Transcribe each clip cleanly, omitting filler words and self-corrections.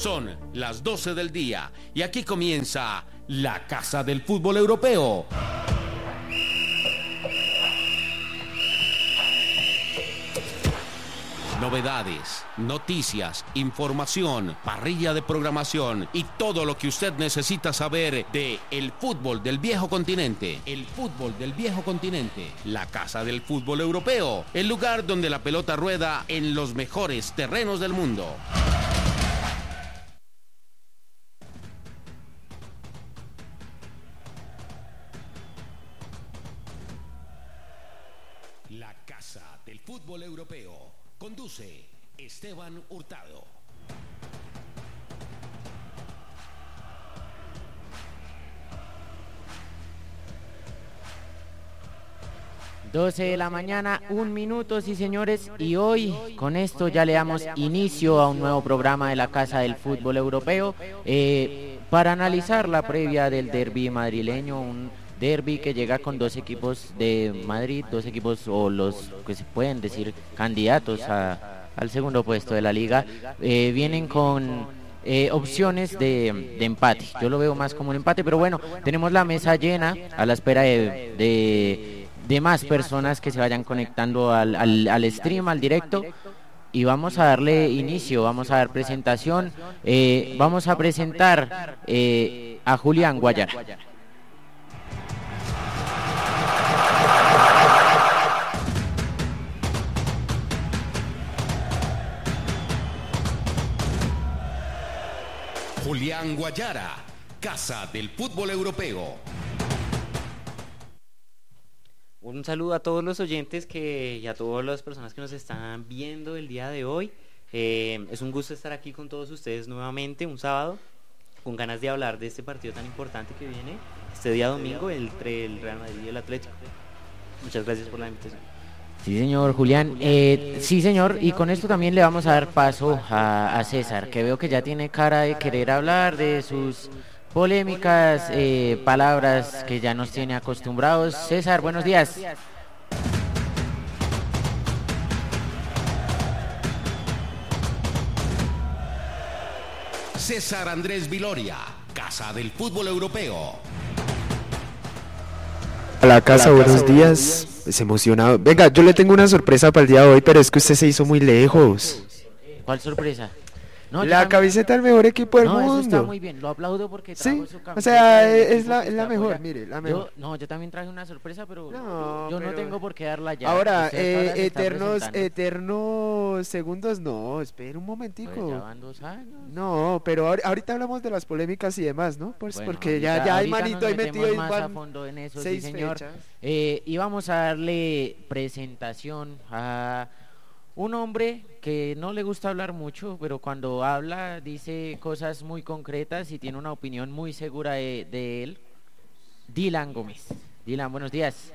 Son las 12 del día y aquí comienza la Casa del Fútbol Europeo. Novedades, noticias, información, parrilla de programación y todo lo que usted necesita saber de el fútbol del viejo continente. El fútbol del viejo continente. La Casa del Fútbol Europeo. El lugar donde la pelota rueda en los mejores terrenos del mundo. La Casa del Fútbol Europeo. Conduce Esteban Hurtado. Doce de la mañana, 1 minuto, sí señores, y hoy con esto ya le damos inicio a un nuevo programa de la Casa del Fútbol Europeo para analizar la previa del derbi madrileño, un derbi que llega con 2 equipos de Madrid, 2 equipos o los que se pueden decir candidatos al segundo puesto de la liga, vienen con opciones de empate. Yo lo veo más como un empate, pero bueno, tenemos la mesa llena a la espera de más personas que se vayan conectando al stream, al directo. Y vamos a darle inicio, vamos a dar presentación, vamos a presentar a Julián Guayara. Julián Guayara, Casa del Fútbol Europeo. Un saludo a todos los oyentes y a todas las personas que nos están viendo el día de hoy. Es un gusto estar aquí con todos ustedes nuevamente, un sábado, con ganas de hablar de este partido tan importante que viene este día domingo entre el Real Madrid y el Atlético. Muchas gracias por la invitación. Sí, señor Julián. Sí, señor, y con esto también le vamos a dar paso a César, que veo que ya tiene cara de querer hablar de sus polémicas palabras que ya nos tiene acostumbrados. César, buenos días. César Andrés Viloria, Casa del Fútbol Europeo. A la casa, buenos días. Es emocionado. Venga, yo le tengo una sorpresa para el día de hoy, pero es que usted se hizo muy lejos. ¿Cuál sorpresa? No, la camiseta del mejor equipo del mundo. Eso está muy bien, lo aplaudo porque trajo su camiseta. O sea, es la mejor, mire, la mejor. Yo también traje una sorpresa, pero yo no tengo por qué darla ya. Ahora, eternos segundos, no, espera un momentico. Pues ya van 2 años. No, pero ahorita hablamos de las polémicas y demás, ¿no? Pues bueno, porque ya hay manito ahí metido y más van a fondo en eso, 6 sí, señor. fechas. Y vamos a darle presentación a un hombre que no le gusta hablar mucho, pero cuando habla dice cosas muy concretas y tiene una opinión muy segura de él. Dylan Gómez. Dylan, buenos días.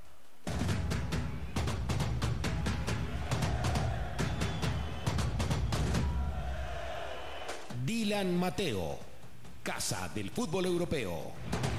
Dylan Mateo, Casa del Fútbol Europeo.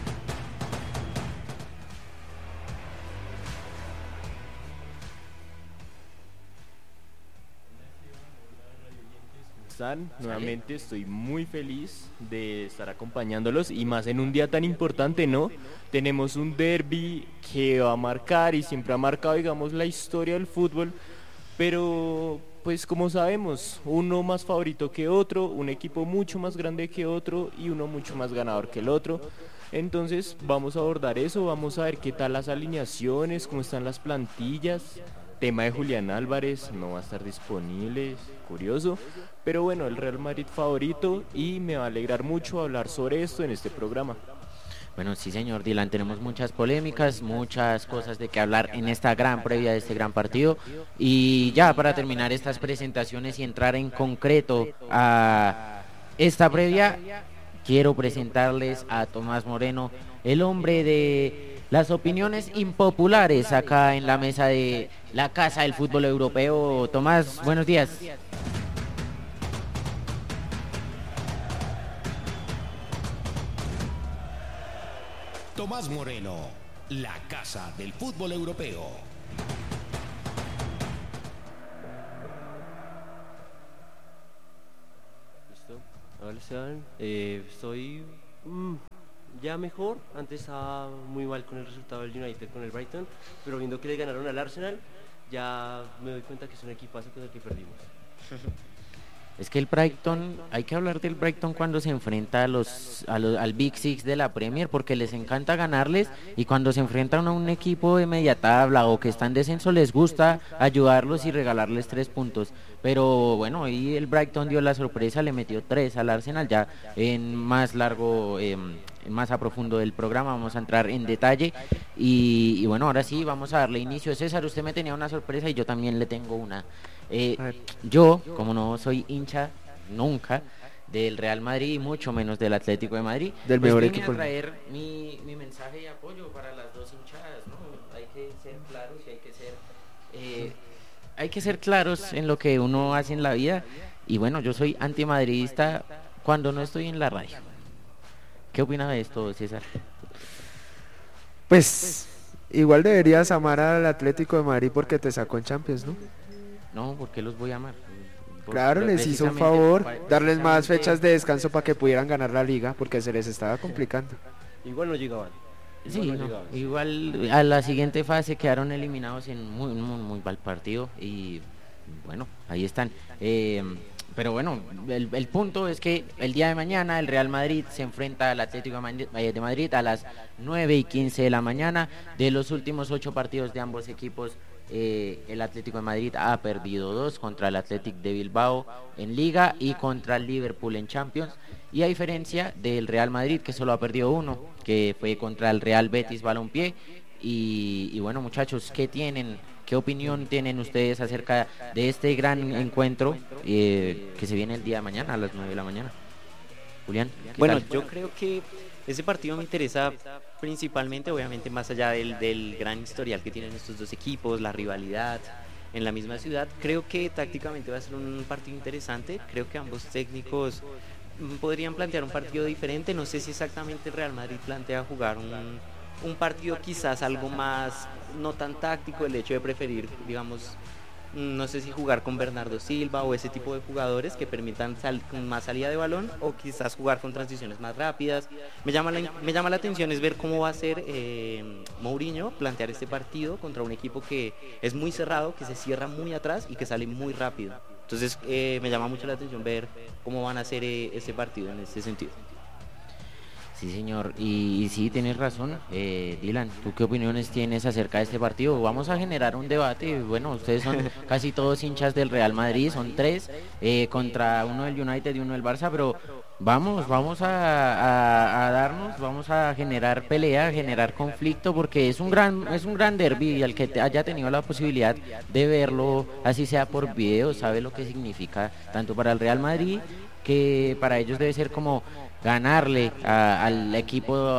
Nuevamente estoy muy feliz de estar acompañándolos y más en un día tan importante, ¿no? Tenemos un derbi que va a marcar y siempre ha marcado, digamos, la historia del fútbol, pero pues como sabemos, uno más favorito que otro, un equipo mucho más grande que otro y uno mucho más ganador que el otro. Entonces vamos a abordar eso, vamos a ver qué tal las alineaciones, cómo están las plantillas. Tema de Julián Álvarez, no va a estar disponible, curioso, pero bueno, el Real Madrid favorito y me va a alegrar mucho hablar sobre esto en este programa. Bueno, sí señor Dylan, tenemos muchas polémicas, muchas cosas de qué hablar en esta gran previa de este gran partido y ya para terminar estas presentaciones y entrar en concreto a esta previa, quiero presentarles a Tomás Moreno, el hombre de las opiniones impopulares acá en la mesa de la Casa del Fútbol Europeo. Tomás, buenos días. Tomás Moreno, la Casa del Fútbol Europeo. Hola Esteban, estoy ya mejor. Antes estaba muy mal con el resultado del United con el Brighton, pero viendo que le ganaron al Arsenal, ya me doy cuenta que es un equipazo con el que perdimos. Es que el Brighton, hay que hablar del Brighton cuando se enfrenta al Big Six de la Premier, porque les encanta ganarles, y cuando se enfrentan a un equipo de media tabla o que está en descenso les gusta ayudarlos y regalarles 3 puntos. Pero bueno, ahí el Brighton dio la sorpresa, le metió 3 al Arsenal. Ya en más largo, más a profundo del programa vamos a entrar en detalle, y bueno, ahora sí vamos a darle inicio. César, usted me tenía una sorpresa y yo también le tengo una. Yo, como no soy hincha nunca del Real Madrid y mucho menos del Atlético de Madrid, Del pues mejor vine equipo. a traer mi mensaje de apoyo para las dos hinchadas, ¿no? Hay que ser claros y hay que ser claros en lo que uno hace en la vida. Y bueno, yo soy antimadridista cuando no estoy en la radio. ¿Qué opina de esto, César? Pues igual deberías amar al Atlético de Madrid porque te sacó en Champions, ¿no? No, ¿por qué los voy a amar? Claro, les hizo un favor, darles más fechas de descanso para que pudieran ganar la liga, porque se les estaba complicando. Igual no llegaban. Sí, no, igual a la siguiente fase quedaron eliminados en muy mal partido, y bueno, ahí están. Pero bueno, el punto es que el día de mañana el Real Madrid se enfrenta al Atlético de Madrid a las 9:15 de la mañana. De los últimos 8 partidos de ambos equipos, el Atlético de Madrid ha perdido 2, contra el Athletic de Bilbao en Liga y contra el Liverpool en Champions, y a diferencia del Real Madrid, que solo ha perdido 1, que fue contra el Real Betis Balompié. Y bueno, muchachos, ¿qué opinión tienen ustedes acerca de este gran encuentro que se viene el día de mañana a las 9 de la mañana? Julián, ¿qué Bueno, tal? yo creo que ese partido me interesa principalmente, obviamente, más allá del gran historial que tienen estos dos equipos, la rivalidad en la misma ciudad. Creo que tácticamente va a ser un partido interesante. Creo que ambos técnicos podrían plantear un partido diferente. No sé si exactamente el Real Madrid plantea jugar un partido quizás algo más, no tan táctico, el hecho de preferir, digamos, no sé si jugar con Bernardo Silva o ese tipo de jugadores que permitan más salida de balón, o quizás jugar con transiciones más rápidas. Me llama la atención es ver cómo va a ser Mourinho plantear este partido contra un equipo que es muy cerrado, que se cierra muy atrás y que sale muy rápido. Entonces me llama mucho la atención ver cómo van a hacer ese partido en este sentido. Sí, señor, y sí, tienes razón. Dylan, ¿tú qué opiniones tienes acerca de este partido? Vamos a generar un debate. Bueno, ustedes son casi todos hinchas del Real Madrid, son 3 contra uno del United y uno del Barça, pero vamos a darnos, vamos a generar pelea, a generar conflicto, porque es un gran derbi, y al que haya tenido la posibilidad de verlo, así sea por video, sabe lo que significa tanto para el Real Madrid, que para ellos debe ser como ganarle al equipo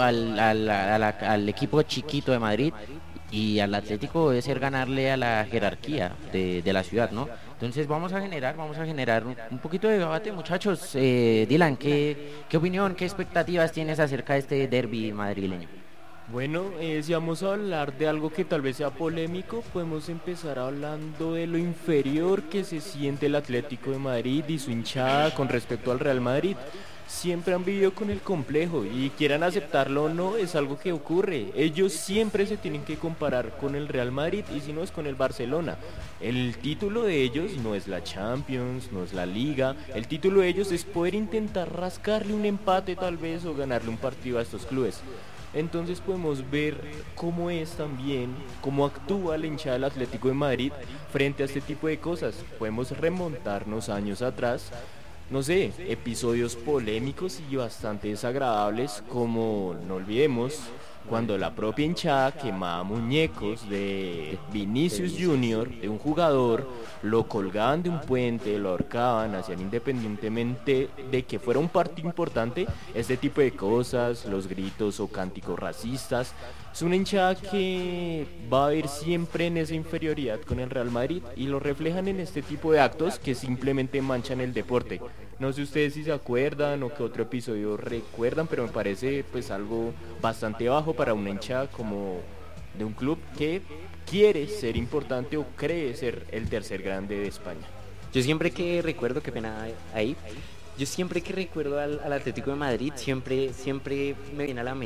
al equipo chiquito de Madrid, y al Atlético debe ser ganarle a la jerarquía de la ciudad, ¿no? Entonces vamos a generar un poquito de debate, muchachos. Dylan, ¿qué opinión, qué expectativas tienes acerca de este derbi madrileño? Bueno, si vamos a hablar de algo que tal vez sea polémico, podemos empezar hablando de lo inferior que se siente el Atlético de Madrid y su hinchada con respecto al Real Madrid. Siempre han vivido con el complejo, y quieran aceptarlo o no, es algo que ocurre. Ellos siempre se tienen que comparar con el Real Madrid, y si no es con el Barcelona. El título de ellos no es la Champions, no es la Liga. El título de ellos es poder intentar rascarle un empate tal vez, o ganarle un partido a estos clubes. Entonces podemos ver cómo es también, cómo actúa la hinchada del Atlético de Madrid frente a este tipo de cosas. Podemos remontarnos años atrás, no sé, episodios polémicos y bastante desagradables, como, no olvidemos, cuando la propia hinchada quemaba muñecos de Vinicius Junior, de un jugador, lo colgaban de un puente, lo ahorcaban, hacían, independientemente de que fuera un partido importante, este tipo de cosas, los gritos o cánticos racistas. Es una hinchada que va a ver siempre en esa inferioridad con el Real Madrid, y lo reflejan en este tipo de actos que simplemente manchan el deporte. No sé ustedes si se acuerdan o qué otro episodio recuerdan, pero me parece pues algo bastante bajo para una hinchada como de un club que quiere ser importante o cree ser el tercer grande de España. Yo siempre que recuerdo, qué pena ahí, Yo siempre que recuerdo al Atlético de Madrid, siempre me viene a la mente